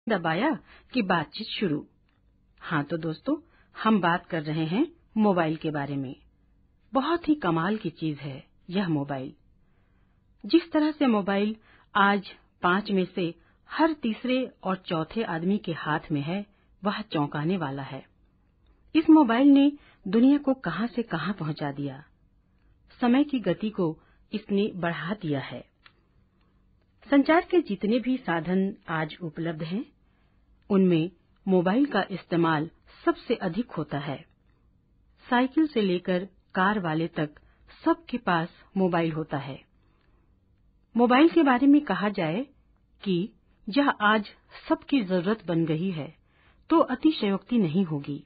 दबाया कि बातचीत शुरू। हाँ तो दोस्तों, हम बात कर रहे हैं मोबाइल के बारे में। बहुत ही कमाल की चीज है यह मोबाइल। जिस तरह से मोबाइल आज 5 में से हर तीसरे और चौथे आदमी के हाथ में है, वह चौंकाने वाला है। इस मोबाइल ने दुनिया को कहां से कहां पहुंचा दिया। समय की गति को इसने बढ़ा दिया है। संचार के जितने भी साधन आज उपलब्ध हैं, उनमें मोबाइल का इस्तेमाल सबसे अधिक होता है। साइकिल से लेकर कार वाले तक सबके पास मोबाइल होता है। मोबाइल के बारे में कहा जाए कि यह आज सबकी जरूरत बन गई है, तो अतिशयोक्ति नहीं होगी।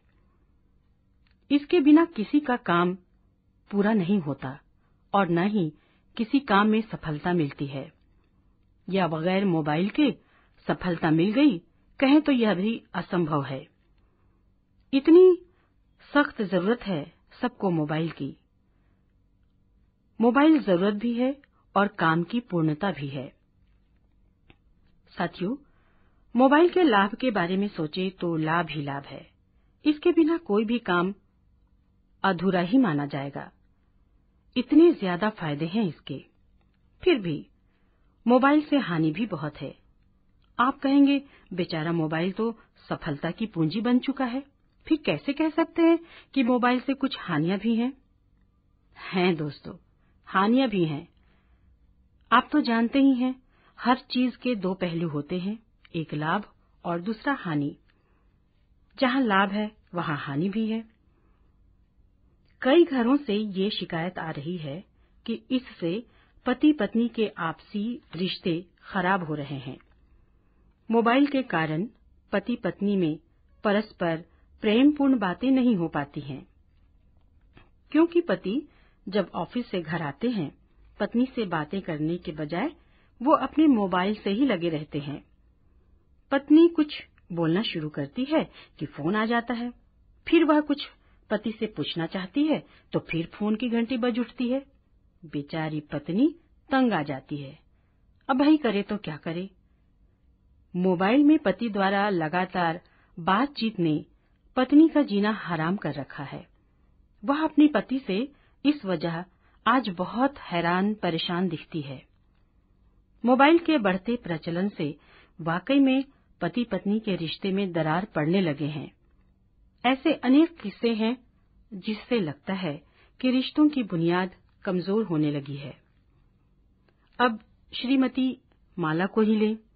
इसके बिना किसी का काम पूरा नहीं होता और न ही किसी काम में सफलता मिलती है। या बगैर मोबाइल के सफलता मिल गई कहें तो यह भी असंभव है। इतनी सख्त जरूरत है सबको मोबाइल की। मोबाइल जरूरत भी है और काम की पूर्णता भी है। साथियों, मोबाइल के लाभ के बारे में सोचे तो लाभ ही लाभ है। इसके बिना कोई भी काम अधूरा ही माना जाएगा। इतने ज्यादा फायदे हैं इसके। फिर भी मोबाइल से हानि भी बहुत है। आप कहेंगे, बेचारा मोबाइल तो सफलता की पूंजी बन चुका है, फिर कैसे कह सकते हैं कि मोबाइल से कुछ हानियां भी हैं? हैं दोस्तों, हानियां भी हैं। आप तो जानते ही हैं, हर चीज के दो पहलू होते हैं, एक लाभ और दूसरा हानि। जहां लाभ है वहां हानि भी है। कई घरों से ये शिकायत आ रही है कि इससे पति पत्नी के आपसी रिश्ते खराब हो रहे हैं। मोबाइल के कारण पति पत्नी में परस्पर प्रेमपूर्ण बातें नहीं हो पाती हैं, क्योंकि पति जब ऑफिस से घर आते हैं, पत्नी से बातें करने के बजाय वो अपने मोबाइल से ही लगे रहते हैं। पत्नी कुछ बोलना शुरू करती है कि फोन आ जाता है, फिर वह कुछ पति से पूछना चाहती है तो फिर फोन की घंटी बज उठती है। बेचारी पत्नी तंग आ जाती है। अब भाई करे तो क्या करे। मोबाइल में पति द्वारा लगातार बातचीत ने पत्नी का जीना हराम कर रखा है। वह अपने पति से इस वजह आज बहुत हैरान परेशान दिखती है। मोबाइल के बढ़ते प्रचलन से वाकई में पति पत्नी के रिश्ते में दरार पड़ने लगे हैं। ऐसे अनेक किस्से हैं जिससे लगता है कि रिश्तों की बुनियाद कमजोर होने लगी है। अब श्रीमती माला को ही लें।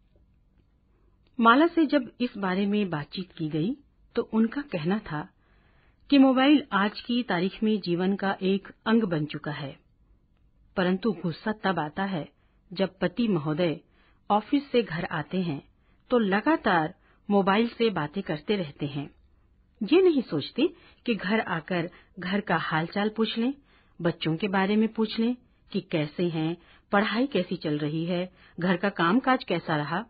माला से जब इस बारे में बातचीत की गई तो उनका कहना था कि मोबाइल आज की तारीख में जीवन का एक अंग बन चुका है। परंतु गुस्सा तब आता है जब पति महोदय ऑफिस से घर आते हैं तो लगातार मोबाइल से बातें करते रहते हैं। ये नहीं सोचते कि घर आकर घर का हालचाल पूछ लें, बच्चों के बारे में पूछ लें कि कैसे हैं, पढ़ाई कैसी चल रही है, घर का कामकाज कैसा रहा।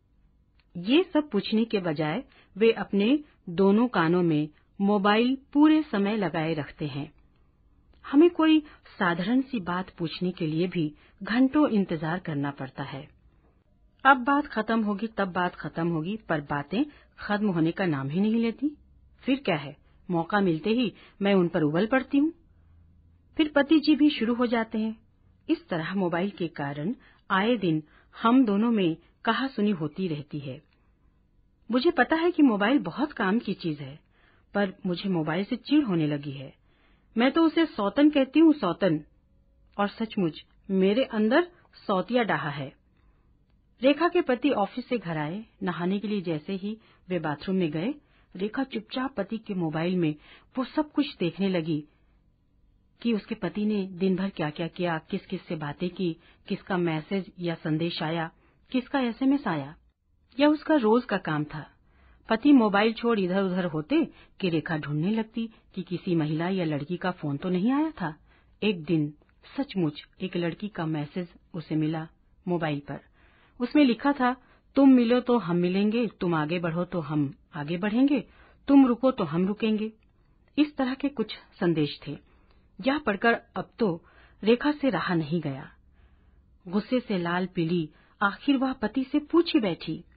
ये सब पूछने के बजाय वे अपने दोनों कानों में मोबाइल पूरे समय लगाए रखते हैं। हमें कोई साधारण सी बात पूछने के लिए भी घंटों इंतजार करना पड़ता है। अब बात खत्म होगी तब बात खत्म होगी, पर बातें खत्म होने का नाम ही नहीं लेती। फिर क्या है, मौका मिलते ही मैं उन पर उबल पड़ती हूँ। फिर पति जी भी शुरू हो जाते हैं। इस तरह मोबाइल के कारण आए दिन हम दोनों में कहासुनी होती रहती है। मुझे पता है कि मोबाइल बहुत काम की चीज है, पर मुझे मोबाइल से चिढ़ होने लगी है। मैं तो उसे सौतन कहती हूँ, सौतन। और सचमुच मेरे अंदर सौतिया डाहा है। रेखा के पति ऑफिस से घर आए। नहाने के लिए जैसे ही वे बाथरूम में गए, रेखा चुपचाप पति के मोबाइल में वो सब कुछ देखने लगी कि उसके पति ने दिन भर क्या क्या किया, किस किस से बातें की, किसका मैसेज या संदेश आया, किसका एसएमएस आया। यह उसका रोज का काम था। पति मोबाइल छोड़ इधर उधर होते कि रेखा ढूंढने लगती कि किसी महिला या लड़की का फोन तो नहीं आया था। एक दिन सचमुच एक लड़की का मैसेज उसे मिला मोबाइल पर। उसमें लिखा था, तुम मिलो तो हम मिलेंगे, तुम आगे बढ़ो तो हम आगे बढ़ेंगे, तुम रुको तो हम रुकेंगे। इस तरह के कुछ संदेश थे। यह पढ़कर अब तो रेखा से रहा नहीं गया। गुस्से से लाल पीली आखिर वह पति से पूछ ही बैठी,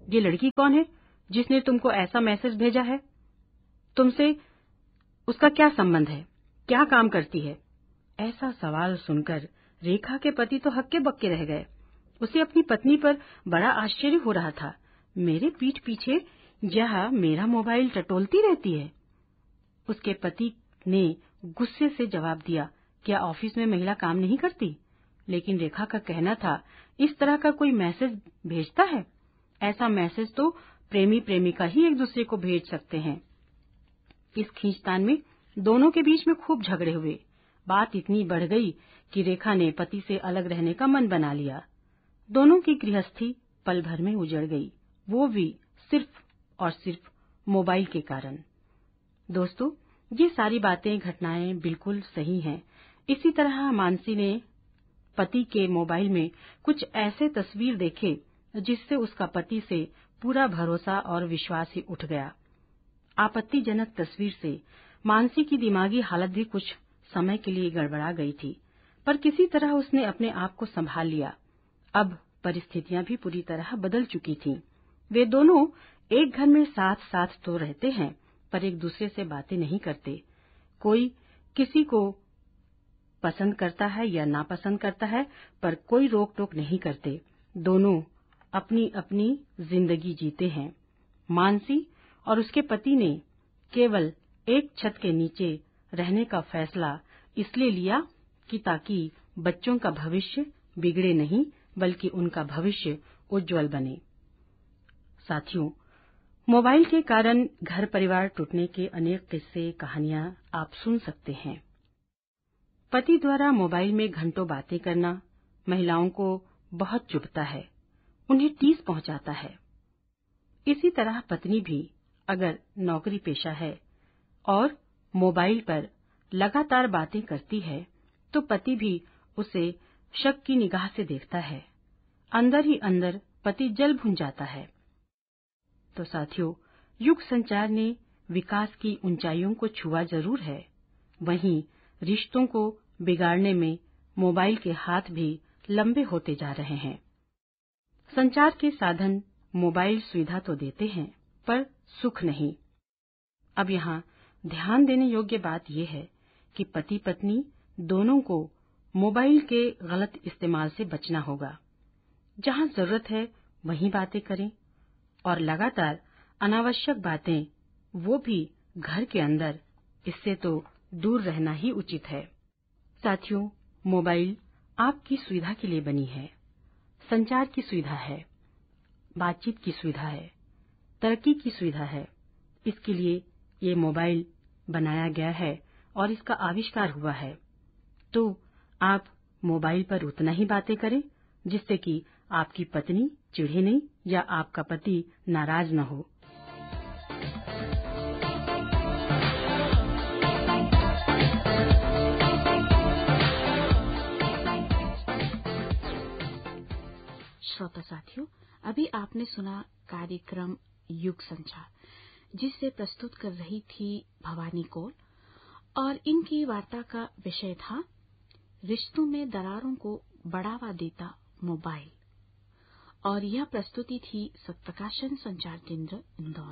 ये लड़की कौन है जिसने तुमको ऐसा मैसेज भेजा है? तुमसे उसका क्या संबंध है? क्या काम करती है? ऐसा सवाल सुनकर रेखा के पति तो हक्के बक्के रह गए। उसे अपनी पत्नी पर बड़ा आश्चर्य हो रहा था। मेरे पीठ पीछे यह मेरा मोबाइल टटोलती रहती है। उसके पति ने गुस्से से जवाब दिया, क्या ऑफिस में महिला काम नहीं करती? लेकिन रेखा का कहना था, इस तरह का कोई मैसेज भेजता है? ऐसा मैसेज तो प्रेमी प्रेमिका ही एक दूसरे को भेज सकते हैं। इस खींचतान में दोनों के बीच में खूब झगड़े हुए। बात इतनी बढ़ गई कि रेखा ने पति से अलग रहने का मन बना लिया। दोनों की गृहस्थी पल भर में उजड़ गई, वो भी सिर्फ और सिर्फ मोबाइल के कारण। दोस्तों, ये सारी बातें, घटनाएं बिल्कुल सही हैं। इसी तरह मानसी ने पति के मोबाइल में कुछ ऐसे तस्वीर देखे जिससे उसका पति से पूरा भरोसा और विश्वास ही उठ गया। आपत्तिजनक तस्वीर से मानसी की दिमागी हालत भी कुछ समय के लिए गड़बड़ा गई थी, पर किसी तरह उसने अपने आप को संभाल लिया। अब परिस्थितियां भी पूरी तरह बदल चुकी थीं। वे दोनों एक घर में साथ साथ तो रहते हैं, पर एक दूसरे से बातें नहीं करते। कोई किसी को पसंद करता है या नापसंद करता है, पर कोई रोक टोक नहीं करते। दोनों अपनी अपनी जिंदगी जीते हैं। मानसी और उसके पति ने केवल एक छत के नीचे रहने का फैसला इसलिए लिया कि ताकि बच्चों का भविष्य बिगड़े नहीं, बल्कि उनका भविष्य उज्जवल बने। साथियों, मोबाइल के कारण घर परिवार टूटने के अनेक किस्से, कहानियां आप सुन सकते हैं। पति द्वारा मोबाइल में घंटों बातें करना महिलाओं को बहुत चुभता है, उन्हें ठेस पहुंचाता है। इसी तरह पत्नी भी अगर नौकरी पेशा है और मोबाइल पर लगातार बातें करती है, तो पति भी उसे शक की निगाह से देखता है। अंदर ही अंदर पति जल भुन जाता है। तो साथियों, युग संचार ने विकास की ऊंचाइयों को छुआ जरूर है, वहीं रिश्तों को बिगाड़ने में मोबाइल के हाथ भी लंबे होते जा रहे हैं। संचार के साधन मोबाइल सुविधा तो देते हैं, पर सुख नहीं। अब यहाँ ध्यान देने योग्य बात यह है कि पति पत्नी दोनों को मोबाइल के गलत इस्तेमाल से बचना होगा। जहाँ जरूरत है वहीं बातें करें, और लगातार अनावश्यक बातें, वो भी घर के अंदर, इससे तो दूर रहना ही उचित है। साथियों, मोबाइल आपकी सुविधा के लिए बनी है। संचार की सुविधा है, बातचीत की सुविधा है, तरक्की की सुविधा है। इसके लिए ये मोबाइल बनाया गया है और इसका आविष्कार हुआ है। तो आप मोबाइल पर उतना ही बातें करें जिससे कि आपकी पत्नी चिढ़े नहीं या आपका पति नाराज न हो। श्रोता साथियों, अभी आपने सुना कार्यक्रम युग संचार, जिसे प्रस्तुत कर रही थी भवानी कौल, और इनकी वार्ता का विषय था रिश्तों में दरारों को बढ़ावा देता मोबाइल। और यह प्रस्तुति थी सत्प्रकाशन संचार केंद्र इंदौर।